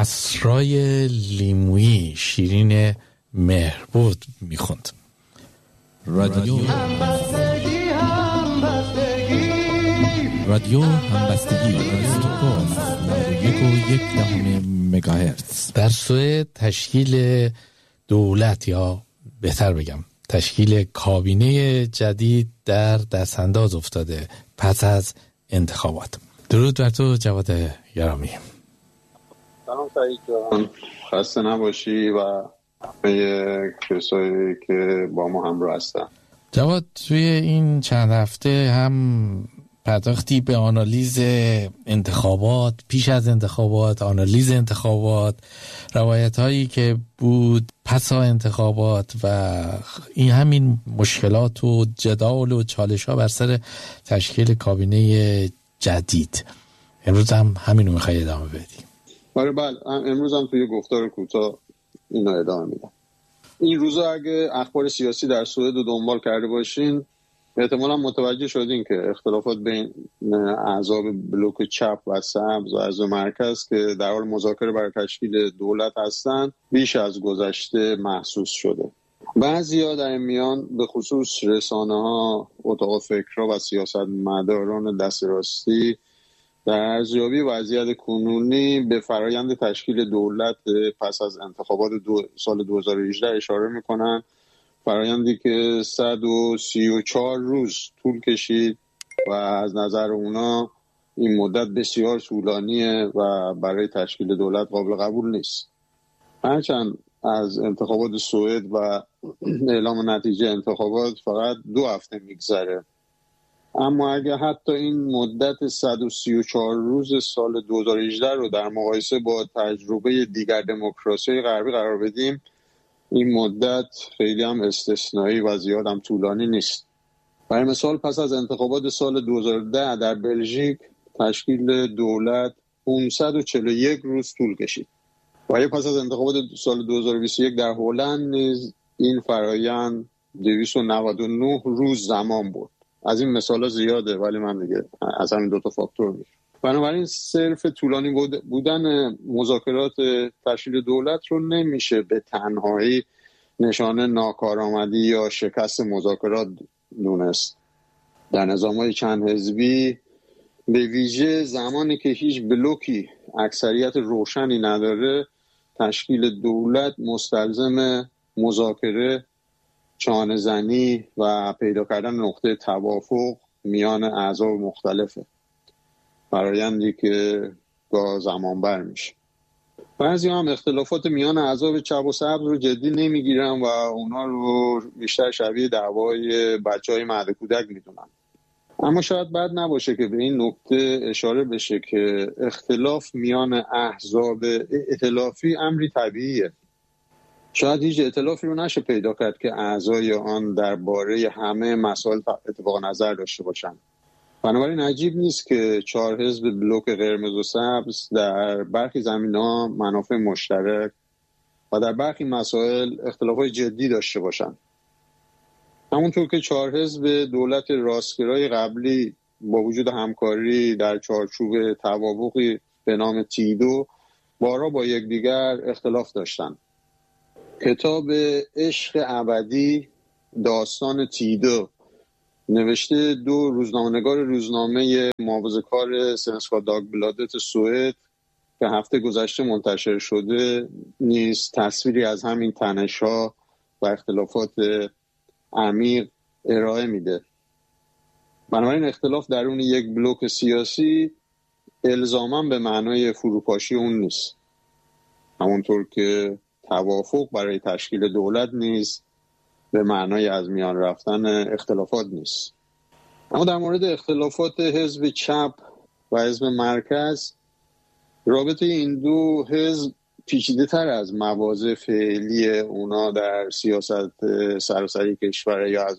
اسرای لیمویی شیرین مهربود میخوند. رادیو همبستگی 1.1 مگاهرتز در سوئد تشکیل دولت، یا بهتر بگم تشکیل کابینه جدید در دستانداز افتاده پس از انتخابات. درود بر تو جواد گرامی. سلام سعید جان، خسته نباشی و همه کسایی که با ما همراه هستن. جواد، توی این چند هفته هم پرداختی به آنالیز انتخابات، پیش از انتخابات، آنالیز انتخابات، روایت هایی که بود پسا انتخابات و این همین مشکلات و جدال و چالش ها بر سر تشکیل کابینه جدید. امروز هم همینو میخوای ادامه بدی؟ بله، امروز هم توی گفتار کوتاه اینو ادامه میدم. این روزا اگه اخبار سیاسی در سوئد رو دنبال کرده باشین، احتمالا متوجه شدین که اختلافات بین احزاب بلوک چپ و سبز و حزب مرکز که در حال مذاکره برای تشکیل دولت هستند بیش از گذشته محسوس شده. بعضیا در این میان به خصوص رسانه‌ها، اتاق فکرها و سیاستمداران دست راستی در ارزیابی وضعیت کنونی به فرایند تشکیل دولت پس از انتخابات سال 2018 اشاره میکنن. فرایندی که 134 روز طول کشید و از نظر اونا این مدت بسیار طولانیه و برای تشکیل دولت قابل قبول نیست. هرچند از انتخابات سوئد و اعلام نتیجه انتخابات فقط 2 هفته میگذره، اما اگه حتی این مدت 134 روز سال 2018 رو در مقایسه با تجربه دیگر دموکراسی غربی قرار بدیم، این مدت خیلی هم استثنایی و زیاد هم طولانی نیست. برای مثال پس از انتخابات سال 2010 در بلژیک تشکیل دولت 541 روز طول کشید. و پس از انتخابات سال 2021 در هلند نیز این فرایند 299 روز زمان برد. از این مثالا زیاده، ولی من دیگه از همین 2 فاکتور میگم. بنابراین صرف طولانی بودن مذاکرات تشکیل دولت رو نمیشه به تنهایی نشانه ناکارآمدی یا شکست مذاکرات دونست. در نظام‌های چند حزبی به ویژه زمانی که هیچ بلوکی اکثریت روشنی نداره، تشکیل دولت مستلزم مذاکره، چانه‌زنی و پیدا کردن نقطه توافق میان اعضا مختلفه. فرایندی که گاه زمان بر میشه. بعضی هم اختلافات میان احزاب چپ و سبز رو جدی نمیگیرن و اونا رو بیشتر شبیه دعوای بچهای مهد کودک میدونن. اما شاید بد نباشه که به این نکته اشاره بشه که اختلاف میان احزاب ائتلافی امری طبیعیه. شاید هیچ ائتلافی رو نشه پیدا کرد که اعضای آن درباره همه مسائل اتفاق نظر داشته باشن. بنابراین عجیب نیست که 4 حزب بلوک قرمز و سبز در برخی زمینه‌ها منافع مشترک و در برخی مسائل اختلافات جدی داشته باشند. همونطور که 4 حزب دولت راستگرای قبلی با وجود همکاری در چارچوب توافقی به نام تیدو بارها با یکدیگر اختلاف داشتند. کتاب عشق ابدی داستان تیدو نوشته 2 روزنامه‌نگار روزنامه محافظه‌کار سنسکا داگبلادت سوئد که هفته گذشته منتشر شده نیز تصویری از همین تنش‌ها و اختلافات عمیق ارائه میده. بنابراین اختلاف درون یک بلوک سیاسی الزاماً به معنای فروپاشی اون نیست، همونطور که توافق برای تشکیل دولت نیز به معنای از میان رفتن اختلافات نیست. اما در مورد اختلافات حزب چپ و حزب مرکز، رابطه این 2 حزب پیچیده تر از مواضع فعلی اونا در سیاست سراسری کشور یا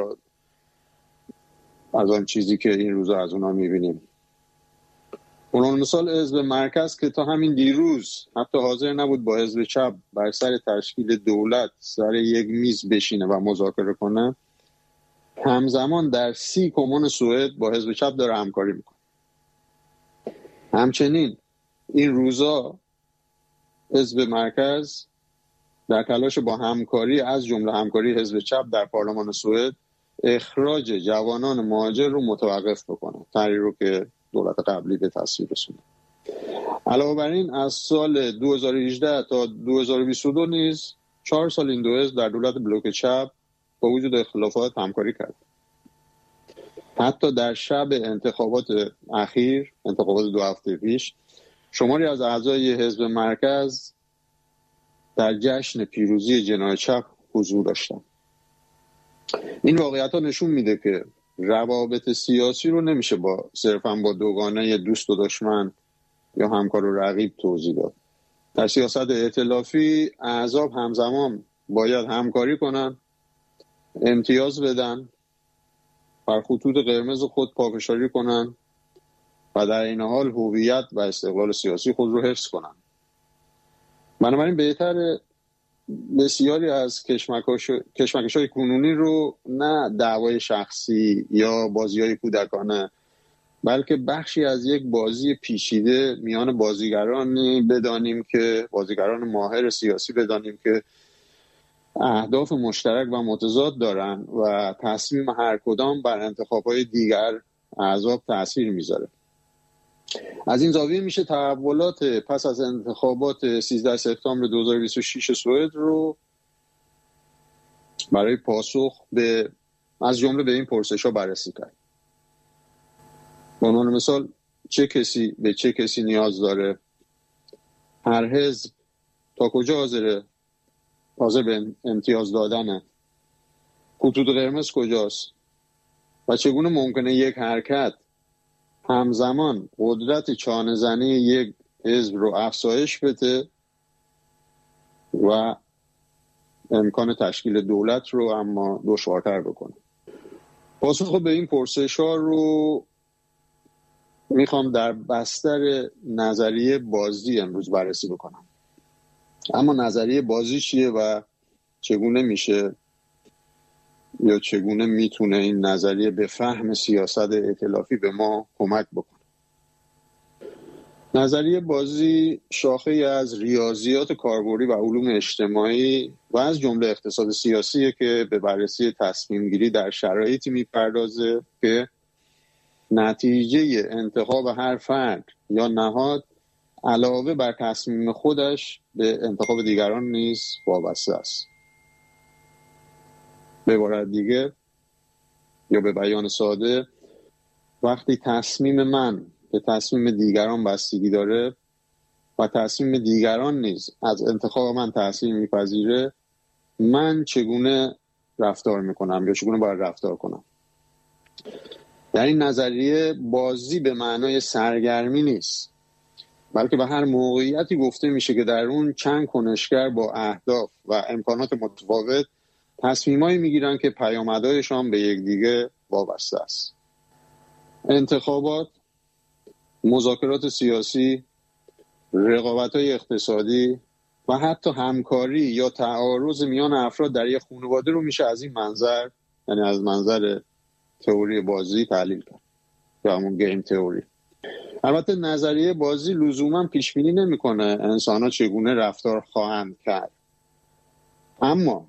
از آن چیزی که این روزا از اونا میبینیم. اون مثال حزب مرکز که تا همین دیروز حتی حاضر نبود با حزب چپ بر سر تشکیل دولت سر یک میز بشینه و مذاکره کنه، همزمان در 30 کمون سوئد با حزب چپ داره همکاری میکنه. همچنین این روزا حزب مرکز در تلاش با همکاری از جمله همکاری حزب چپ در پارلمان سوئد اخراج جوانان مهاجر رو متوقف بکنه، طرحی رو که دولت قبلی به تصویب رسوند. علاوه بر این از سال 2018 تا 2022 نیز 4 سال این دو حزب در دولت بلوک چپ با وجود اختلافات همکاری کرد. حتی در شب انتخابات اخیر، انتخابات 2 هفته پیش، شماری از اعضای حزب مرکز در جشن پیروزی جناح چپ حضور داشتند. این واقعیت‌ها نشون میده که روابط سیاسی رو نمیشه صرفاً با دوگانه دوست و دشمن یا همکار و رقیب توضیح داد. در سیاست ائتلافی احزاب همزمان باید همکاری کنن، امتیاز بدن، بر خطوط قرمز خود پافشاری کنن و در این حال هویت و استقلال سیاسی خود رو حفظ کنن. بنابراین بهتره بسیاری از کشمکش‌های کنونی رو نه دعوای شخصی یا بازی‌های کودکانه، بلکه بخشی از یک بازی پیچیده میان بازیگران ماهر سیاسی بدانیم که اهداف مشترک و متضاد دارن و تصمیم هر کدام بر انتخاب‌های دیگر احزاب تأثیر میذاره. از این زاویه میشه تحولات پس از انتخابات 13 سپتامبر 2026 سوئد رو برای پاسخ از جمله به این پرسش‌ها بررسی کرد. به عنوان مثال چه کسی به چه کسی نیاز داره؟ هر حزب تا کجا حاضر به امتیاز دادنه؟ خطوط قرمز کجاست؟ و چگونه ممکنه یک حرکت همزمان قدرت چانه‌زنی یک حزب رو افزایش بده و امکان تشکیل دولت رو اما دشوارتر بکنه؟ پاسخ به این پرسش‌ها رو میخوام در بستر نظریه بازی امروز بررسی بکنم. اما نظریه بازی چیه و چگونه میشه یا چگونه میتونه این نظریه به فهم سیاست ائتلافی به ما کمک بکنه؟ نظریه بازی شاخه از ریاضیات کاربردی و علوم اجتماعی و از جمله اقتصاد سیاسیه که به بررسی تصمیم گیری در شرایطی میپردازه که نتیجه انتخاب هر فرد یا نهاد علاوه بر تصمیم خودش به انتخاب دیگران نیز وابسته است. به عبارت دیگه یا به بیان ساده، وقتی تصمیم من به تصمیم دیگران بستگی داره و تصمیم دیگران نیز از انتخاب من تأثیر میپذیره، من چگونه رفتار میکنم یا چگونه باید رفتار کنم؟ در این نظریه بازی به معنای سرگرمی نیست، بلکه به هر موقعیتی گفته میشه که در اون چند کنشگر با اهداف و امکانات متفاوت تصمیمایی میگیرن که پیامدهایشان به یکدیگه وابسته است. انتخابات، مذاکرات سیاسی، رقابت‌های اقتصادی و حتی همکاری یا تعارض میان افراد در یک خانواده رو میشه از این منظر، یعنی از منظر تئوری بازی تحلیل کرد یا همون گیم تئوری. البته نظریه بازی لزوما پیش بینی نمیکنه انسان‌ها چگونه رفتار خواهند کرد، اما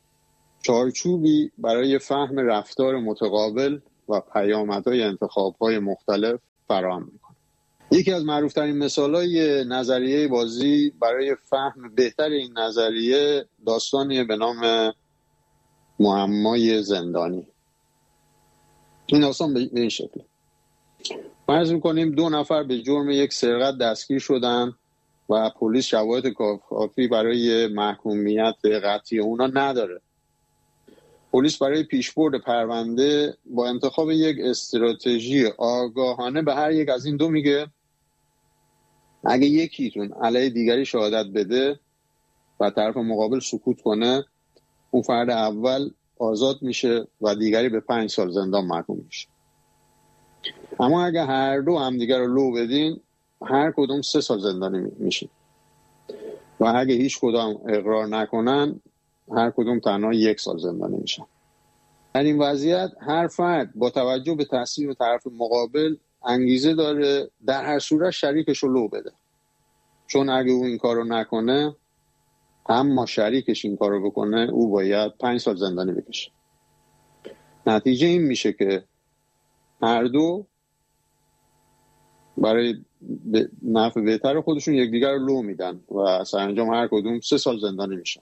چارچوبی برای فهم رفتار متقابل و پیامدهای انتخاب‌های مختلف فراهم میکنه. یکی از معروف‌ترین مثال‌های نظریه بازی برای فهم بهتر این نظریه داستانیه به نام معمای زندانی. این داستان به این شکل: فرض میکنیم 2 نفر به جرم یک سرقت دستگیر شدن و پلیس شواهد کافی برای محکومیت قطعی اونا نداره. پلیس برای پیشبرد پرونده با انتخاب یک استراتژی آگاهانه به هر یک از این دو میگه اگه یکیتون علیه دیگری شهادت بده و طرف مقابل سکوت کنه، اون فرد اول آزاد میشه و دیگری به 5 سال زندان محکوم میشه. اما اگه هر دو همدیگر رو لو بدین، هر کدوم 3 سال زندانی میشین و اگه هیچ کدام اقرار نکنن، هر کدوم تنها 1 سال زندانی میشن. در این وضعیت هر فرد با توجه به تصمیم طرف مقابل انگیزه داره در هر صورت شریکش رو لو بده، چون اگه او این کارو نکنه، اما شریکش این کارو بکنه، او باید 5 سال زندانی بکشه. نتیجه این میشه که هر دو برای نفع بهتر خودشون یکدیگر رو لو میدن و سرانجام هر کدوم 3 سال زندانی میشن،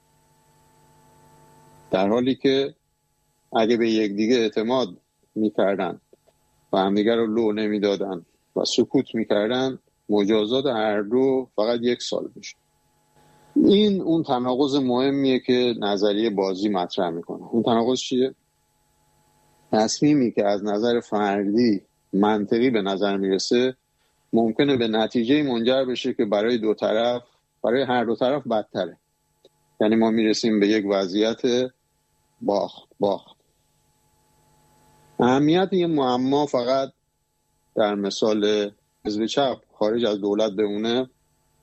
در حالی که اگه به یکدیگه اعتماد میکردن و همدیگر رو لو نمیدادن و سکوت میکردن، مجازات هر دو فقط 1 سال میشه. این اون تناقض مهمیه که نظریه بازی مطرح میکنه. اون تناقض چیه؟ تصمیمی که از نظر فردی منطقی به نظر میرسه ممکنه به نتیجه منجر بشه که برای هر دو طرف بدتره. یعنی ما میرسیم به یک وضعیت باخت. اهمیت این معما فقط در مثال حزب چپ خارج از دولت بمونه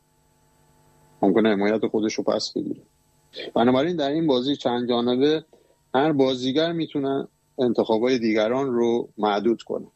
ممکنه حمایت خودش رو پس بگیره. بنابراین در این بازی چند جانبه هر بازیگر میتونه انتخابای دیگران رو محدود کنه.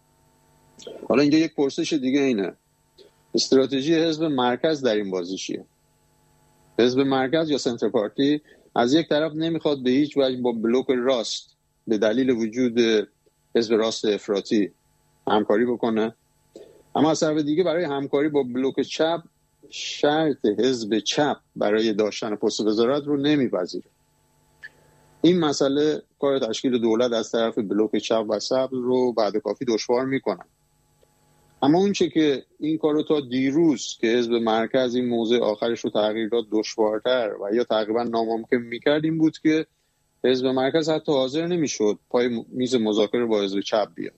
حالا اینجا یک پرسش دیگه اینه: استراتژی حزب مرکز در این بازی چیه؟ حزب مرکز یا سنتر پارتی از یک طرف نمیخواد به هیچ وجه با بلوک راست به دلیل وجود حزب راست افراطی همکاری بکنه، اما از طرف دیگه برای همکاری با بلوک چپ شرط حزب چپ برای داشتن پست وزارت رو نمیپذیره. این مسئله کار تشکیل دولت از طرف بلوک چپ و سبز رو بعد کافی دشوار میکنه. اما اون چه که این کار رو تا دیروز که حزب مرکز این موضع آخرش رو تغییر داد دشوارتر و یا تقریبا ناممکن میکرد این بود که حزب مرکز حتی حاضر نمیشد پای میز مذاکره با حزب چپ بیاد.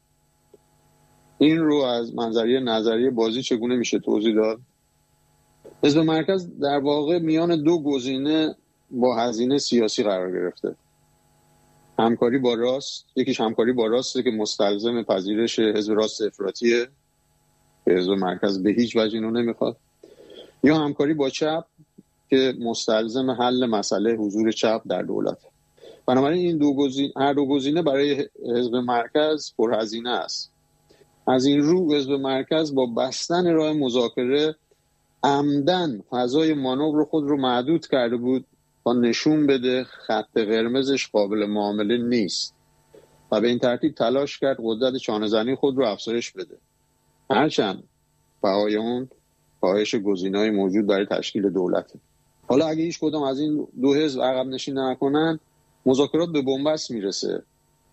این رو از منظریه نظریه بازی چگونه میشه توضیح داد؟ حزب مرکز در واقع میان 2 گزینه با هزینه سیاسی قرار گرفته. همکاری با راست، یکیش همکاری با راسته که مستلزم پذیرش حزب راست افراطیه که حزب مرکز به هیچ وجه اینو نمیخواد، یا همکاری با چپ که مستلزم حل مسئله حضور چپ در دولت. بنابراین این هر دو گزینه برای حزب مرکز پرهزینه است. از این رو حزب مرکز با بستن راه مذاکره عمدن فضای مانور خود رو محدود کرده بود تا نشون بده خط قرمزش قابل معامله نیست و به این ترتیب تلاش کرد قدرت چانه‌زنی خود رو افزایش بده، هرچند بهای اون کاهش گزینه‌های موجود برای تشکیل دولت. حالا اگه هیچ کدام از این 2 حزب عقب نشینی نکنن مذاکرات به بنبست میرسه.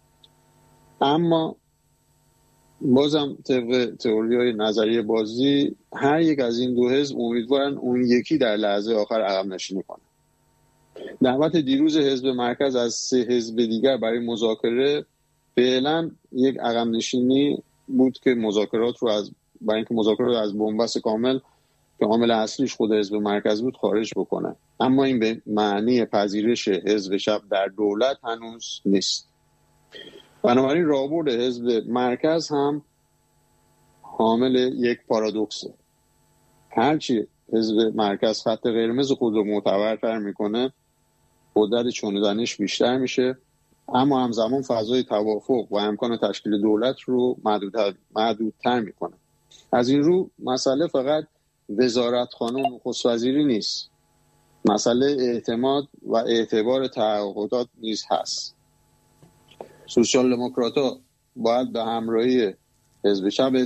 اما بازم طبق تئوری‌های نظریه بازی هر یک از این 2 حزب امیدوارن اون یکی در لحظه آخر عقب نشینی کنه. دعوت دیروز حزب مرکز از 3 حزب دیگر برای مذاکره فعلا یک عقب نشینی بود که مذاکرات رو برای اینکه مذاکرات رو از بنبست کامل که عامل اصلیش خود حزب مرکز بود خارج بکنه. اما این به معنی پذیرش حزب چپ در دولت هنوز نیست. بنابراین راهبرد حزب مرکز هم حامل یک پارادوکسه. هرچی حزب مرکز خط قرمز خود رو معتبرتر میکنه قدرت چانه‌زنیش بیشتر میشه، اما همزمان فضای توافق و امکان تشکیل دولت رو محدودتر میکنه. از این رو مسئله فقط وزارتخانه و نخست وزیری نیست، مسئله اعتماد و اعتبار تعهدات نیز هست. سوسیال دموکرات‌ها باید به همراهی حزب چپ